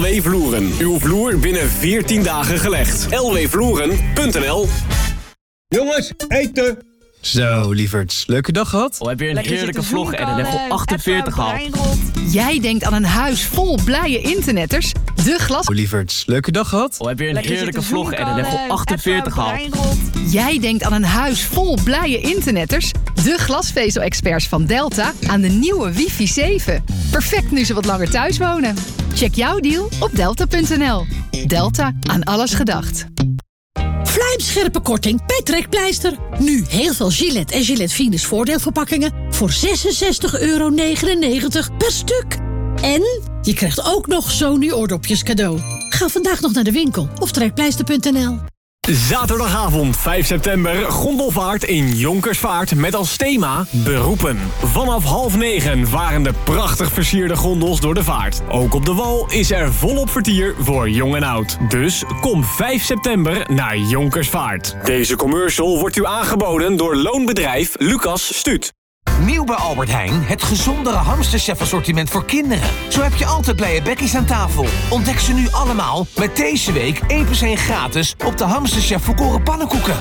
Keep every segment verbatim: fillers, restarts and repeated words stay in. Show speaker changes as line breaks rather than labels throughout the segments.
L W Vloeren. Uw vloer binnen veertien dagen gelegd. l w vloeren punt n l.
Jongens, eten!
Zo, lieverds. Leuke dag gehad?
Oh, heb je een Lekker heerlijke vlog en een level achtenveertig gehaald.
Jij denkt aan een huis vol blije internetters? De glas...
Oh, lieverds. Leuke dag gehad?
Oh, heb je een Lekker heerlijke vlog en een level achtenveertig gehaald.
Jij denkt aan een huis vol blije internetters? De glasvezel-experts van Delta aan de nieuwe wifi zeven. Perfect nu ze wat langer thuis wonen. Check jouw deal op delta punt n l. Delta, aan alles gedacht.
Vlijmscherpe korting bij Trekpleister. Nu heel veel Gillette en Gillette Venus voordeelverpakkingen voor zesenzestig euro negenennegentig per stuk. En je krijgt ook nog Sony oordopjes cadeau. Ga vandaag nog naar de winkel of trekpleister punt n l.
Zaterdagavond vijf september, gondelvaart in Jonkersvaart met als thema beroepen. Vanaf half negen varen de prachtig versierde gondels door de vaart. Ook op de wal is er volop vertier voor jong en oud. Dus kom vijf september naar Jonkersvaart. Deze commercial wordt u aangeboden door loonbedrijf Lucas Stuut.
Nieuw bij Albert Heijn, het gezondere Hamsterchef assortiment voor kinderen. Zo heb je altijd blije bekkies aan tafel. Ontdek ze nu allemaal met deze week één plus één gratis op de Hamsterchef volkoren pannenkoeken.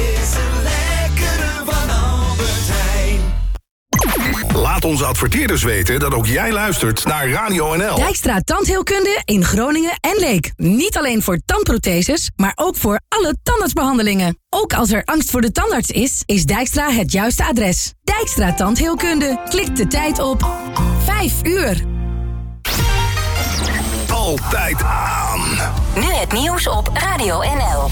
Laat onze adverteerders weten dat ook jij luistert naar Radio N L.
Dijkstra Tandheelkunde in Groningen en Leek. Niet alleen voor tandprotheses, maar ook voor alle tandartsbehandelingen. Ook als er angst voor de tandarts is, is Dijkstra het juiste adres. Dijkstra Tandheelkunde. Klik de tijd op vijf uur.
Altijd aan.
Nu het nieuws op Radio N L.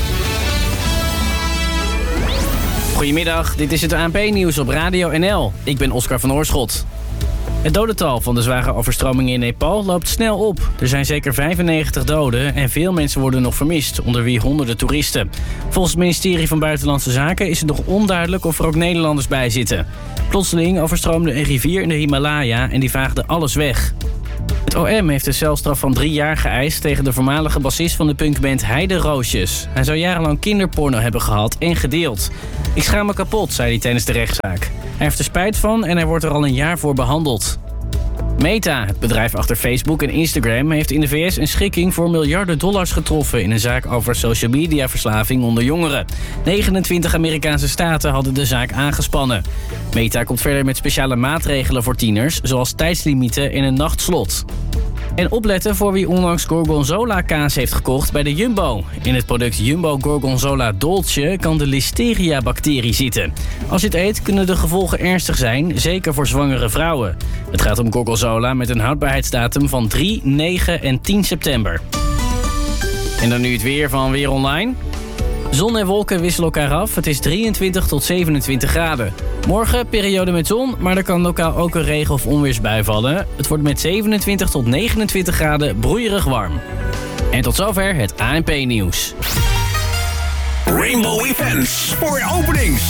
Goedemiddag, dit is het A N P-nieuws op Radio N L. Ik ben Oscar van Oorschot. Het dodental van de zware overstromingen in Nepal loopt snel op. Er zijn zeker vijfennegentig doden en veel mensen worden nog vermist, onder wie honderden toeristen. Volgens het ministerie van Buitenlandse Zaken is het nog onduidelijk of er ook Nederlanders bij zitten. Plotseling overstroomde een rivier in de Himalaya en die vaagde alles weg. Het O M heeft een celstraf van drie jaar geëist tegen de voormalige bassist van de punkband Heide Roosjes. Hij zou jarenlang kinderporno hebben gehad en gedeeld. Ik schaam me kapot, zei hij tijdens de rechtszaak. Hij heeft er spijt van en hij wordt er al een jaar voor behandeld. Meta, het bedrijf achter Facebook en Instagram, heeft in de V S een schikking voor miljarden dollars getroffen in een zaak over social media verslaving onder jongeren. negenentwintig Amerikaanse staten hadden de zaak aangespannen. Meta komt verder met speciale maatregelen voor tieners, zoals tijdslimieten en een nachtslot. En opletten voor wie onlangs Gorgonzola kaas heeft gekocht bij de Jumbo. In het product Jumbo Gorgonzola Dolce kan de Listeria-bacterie zitten. Als je het eet kunnen de gevolgen ernstig zijn, zeker voor zwangere vrouwen. Het gaat om Gorgonzola met een houdbaarheidsdatum van drie, negen en tien september. En dan nu het weer van Weer Online. Zon en wolken wisselen elkaar af. Het is drieëntwintig tot zevenentwintig graden. Morgen periode met zon, maar er kan lokaal ook een regen- of onweersbui vallen. Het wordt met zevenentwintig tot negenentwintig graden broeierig warm. En tot zover het A N P-nieuws.
Rainbow Events voor openings.